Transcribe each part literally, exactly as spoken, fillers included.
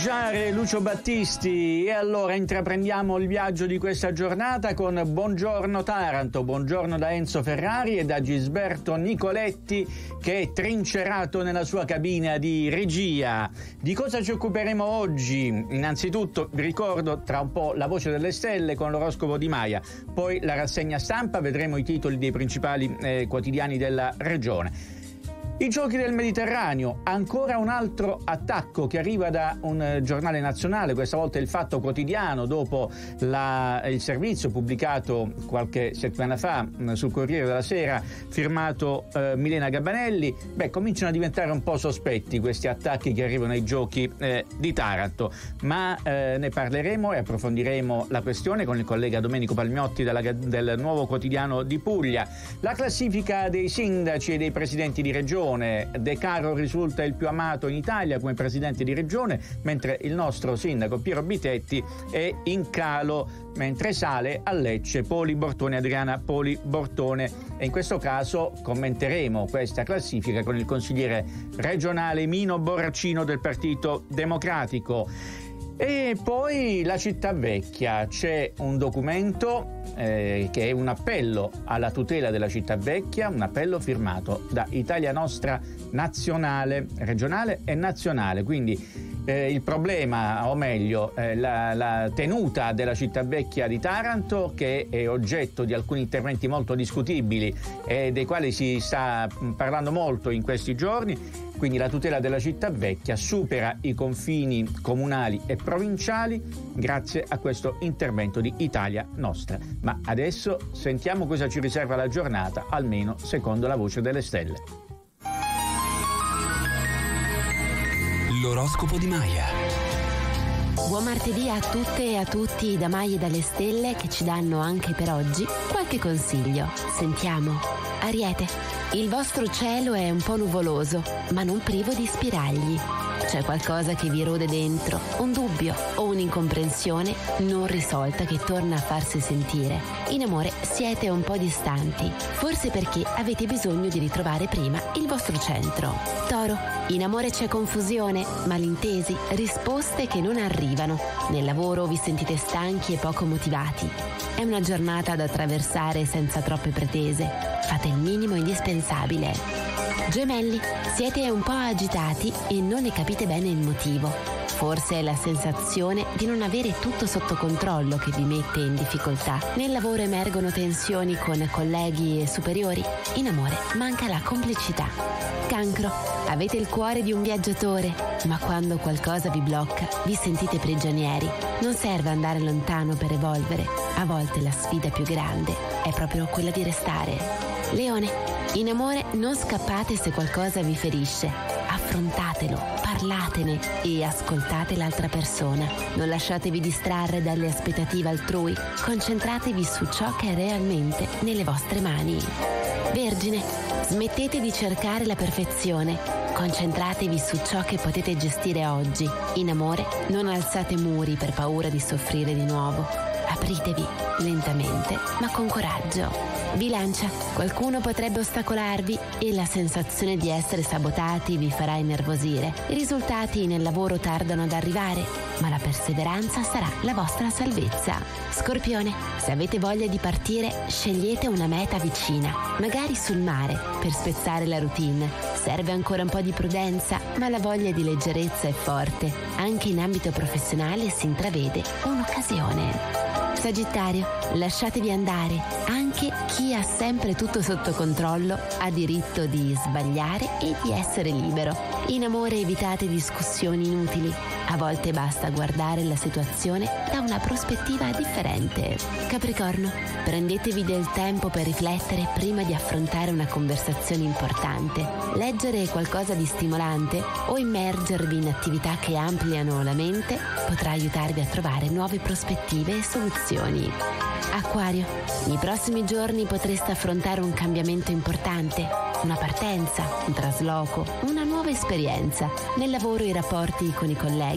Lucio Battisti, e allora intraprendiamo il viaggio di questa giornata con Buongiorno Taranto. Buongiorno da Enzo Ferrari e da Gisberto Nicoletti, che è trincerato nella sua cabina di regia. Di cosa ci occuperemo oggi? Innanzitutto vi ricordo tra un po' la voce delle stelle con l'oroscopo di Maia, poi la rassegna stampa, vedremo i titoli dei principali eh, quotidiani della regione. I giochi del Mediterraneo, ancora un altro attacco che arriva da un giornale nazionale, questa volta il Fatto Quotidiano, dopo la, il servizio pubblicato qualche settimana fa sul Corriere della Sera, firmato eh, Milena Gabanelli. Beh, cominciano a diventare un po' sospetti questi attacchi che arrivano ai giochi eh, di Taranto, ma eh, ne parleremo e approfondiremo la questione con il collega Domenico Palmiotti della, del Nuovo Quotidiano di Puglia. La classifica dei sindaci e dei presidenti di regione. De Caro risulta il più amato in Italia come presidente di regione, mentre il nostro sindaco Piero Bitetti è in calo, mentre sale a Lecce Poli Bortone, Adriana Poli Bortone. E in questo caso commenteremo questa classifica con il consigliere regionale Mino Borracino del Partito Democratico. E poi la città vecchia, c'è un documento eh, che è un appello alla tutela della città vecchia, un appello firmato da Italia Nostra nazionale, regionale e nazionale, quindi eh, il problema, o meglio eh, la, la tenuta della città vecchia di Taranto, che è oggetto di alcuni interventi molto discutibili e dei quali si sta parlando molto in questi giorni. Quindi la tutela della città vecchia supera i confini comunali e provinciali grazie a questo intervento di Italia Nostra. Ma adesso sentiamo cosa ci riserva la giornata, almeno secondo la voce delle stelle. L'oroscopo di Maia. Buon martedì a tutte e a tutti da Maia e dalle stelle, che ci danno anche per oggi qualche consiglio. Sentiamo. Ariete, il vostro cielo è un po' nuvoloso, ma non privo di spiragli. C'è qualcosa che vi rode dentro, un dubbio o un'incomprensione non risolta che torna a farsi sentire. In amore siete un po' distanti, forse perché avete bisogno di ritrovare prima il vostro centro. Toro, in amore c'è confusione, malintesi, risposte che non arrivano. Nel lavoro vi sentite stanchi e poco motivati. È una giornata da attraversare senza troppe pretese. Fate il minimo indispensabile. Gemelli, siete un po' agitati e non ne capite bene il motivo. Forse è la sensazione di non avere tutto sotto controllo che vi mette in difficoltà. Nel lavoro emergono tensioni con colleghi e superiori. In amore manca la complicità. Cancro, avete il cuore di un viaggiatore, ma quando qualcosa vi blocca vi sentite prigionieri. Non serve andare lontano per evolvere. A volte la sfida più grande è proprio quella di restare. Leone, in amore non scappate se qualcosa vi ferisce. Affrontatelo, parlatene e ascoltate l'altra persona. Non lasciatevi distrarre dalle aspettative altrui. Concentratevi su ciò che è realmente nelle vostre mani. Vergine, smettete di cercare la perfezione. Concentratevi su ciò che potete gestire oggi. In amore non alzate muri per paura di soffrire di nuovo. Apritevi lentamente ma con coraggio. Bilancia, qualcuno potrebbe ostacolarvi e la sensazione di essere sabotati vi farà innervosire. I risultati nel lavoro tardano ad arrivare, ma la perseveranza sarà la vostra salvezza. Scorpione, se avete voglia di partire, scegliete una meta vicina, magari sul mare, per spezzare la routine. Serve ancora un po' di prudenza, ma la voglia di leggerezza è forte. Anche in ambito professionale si intravede un'occasione. Sagittario, lasciatevi andare. Anche chi ha sempre tutto sotto controllo ha diritto di sbagliare e di essere libero. In amore evitate discussioni inutili. A volte basta guardare la situazione da una prospettiva differente. Capricorno, prendetevi del tempo per riflettere prima di affrontare una conversazione importante. Leggere qualcosa di stimolante o immergervi in attività che ampliano la mente potrà aiutarvi a trovare nuove prospettive e soluzioni. Acquario, nei prossimi giorni potreste affrontare un cambiamento importante, una partenza, un trasloco, una nuova esperienza. Nel lavoro i rapporti con i colleghi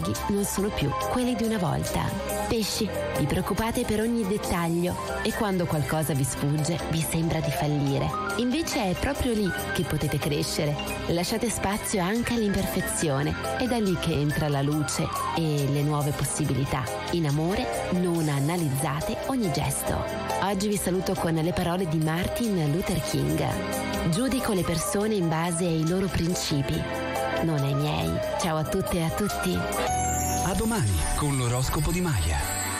laghi non sono più quelli di una volta. Pesci, vi preoccupate per ogni dettaglio e quando qualcosa vi sfugge vi sembra di fallire. Invece è proprio lì che potete crescere. Lasciate spazio anche all'imperfezione. È da lì che entra la luce e le nuove possibilità. In amore non analizzate ogni gesto. Oggi vi saluto con le parole di Martin Luther King. Giudico le persone in base ai loro principi, non ai miei. Ciao a tutte e a tutti. A domani con l'oroscopo di Maya.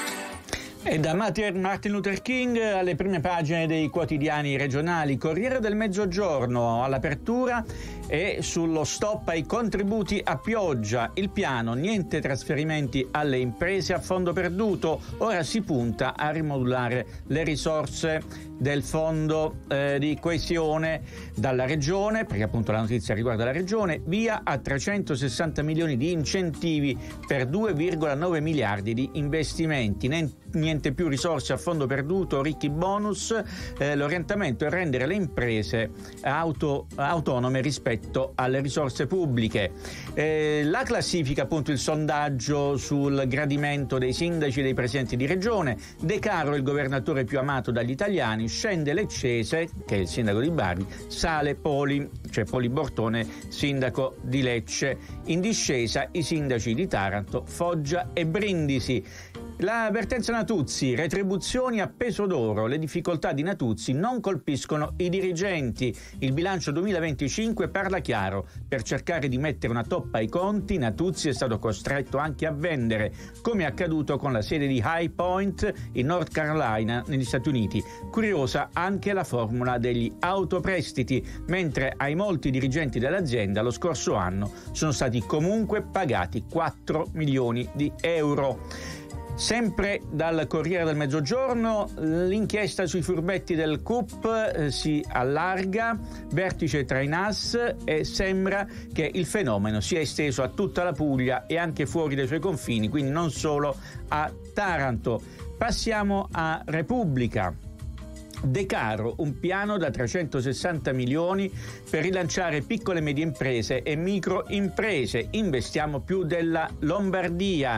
E da Martin Luther King alle prime pagine dei quotidiani regionali. Corriere del Mezzogiorno all'apertura e sullo stop ai contributi a pioggia. Il piano, niente trasferimenti alle imprese a fondo perduto. Ora si punta a rimodulare le risorse del fondo eh, di coesione dalla regione, perché appunto la notizia riguarda la regione, via a trecentosessanta milioni di incentivi per due virgola nove miliardi di investimenti. Niente più risorse a fondo perduto, ricchi bonus. Eh, l'orientamento è rendere le imprese auto, autonome rispetto alle risorse pubbliche. Eh, la classifica, appunto il sondaggio sul gradimento dei sindaci e dei presidenti di regione. De Caro, il governatore più amato dagli italiani, scende Leccese, che è il sindaco di Bari, sale Poli, cioè Poli Bortone, sindaco di Lecce. In discesa i sindaci di Taranto, Foggia e Brindisi. L'avvertenza Natuzzi, retribuzioni a peso d'oro, le difficoltà di Natuzzi non colpiscono i dirigenti. Il bilancio duemilaventicinque parla chiaro. Per cercare di mettere una toppa ai conti, Natuzzi è stato costretto anche a vendere, come è accaduto con la sede di High Point in North Carolina, negli Stati Uniti. Curiosa anche la formula degli autoprestiti, mentre ai molti dirigenti dell'azienda lo scorso anno sono stati comunque pagati quattro milioni di euro. Sempre dal Corriere del Mezzogiorno, l'inchiesta sui furbetti del C U P eh, si allarga, vertice tra i N A S, e sembra che il fenomeno sia esteso a tutta la Puglia e anche fuori dai suoi confini, quindi non solo a Taranto. Passiamo a Repubblica. De Caro, un piano da trecentosessanta milioni per rilanciare piccole e medie imprese e microimprese. Investiamo più della Lombardia.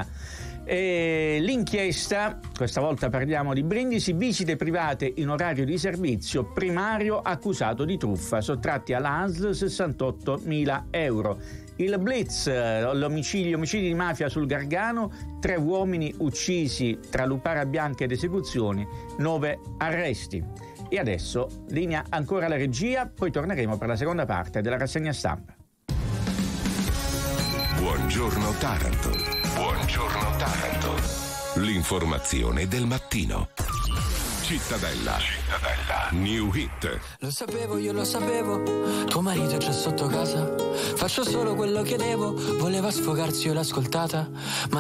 E l'inchiesta, questa volta parliamo di Brindisi, visite private in orario di servizio, primario accusato di truffa, sottratti all'A S L sessantottomila euro. Il Blitz, l'omicidio, omicidi di mafia sul Gargano, tre uomini uccisi tra Lupara Bianca ed esecuzioni, nove arresti. E adesso linea ancora alla regia, poi torneremo per la seconda parte della rassegna stampa. Buongiorno Taranto. Buongiorno Taranto. L'informazione del mattino. Cittadella. Cittadella. New Hit. Lo sapevo, io lo sapevo. Tuo marito c'è sotto casa. Faccio solo quello che devo. Voleva sfogarsi, io l'ho ascoltata. Ma